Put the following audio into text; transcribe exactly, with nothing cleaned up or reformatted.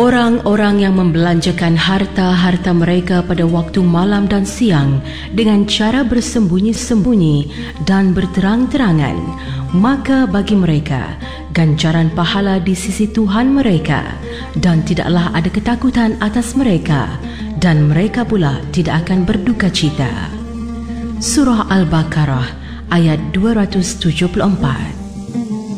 Orang-orang yang membelanjakan harta-harta mereka pada waktu malam dan siang dengan cara bersembunyi-sembunyi dan berterang-terangan, maka bagi mereka ganjaran pahala di sisi Tuhan mereka, dan tidaklah ada ketakutan atas mereka, dan mereka pula tidak akan berduka cita. Surah Al-Baqarah ayat dua ratus tujuh puluh empat.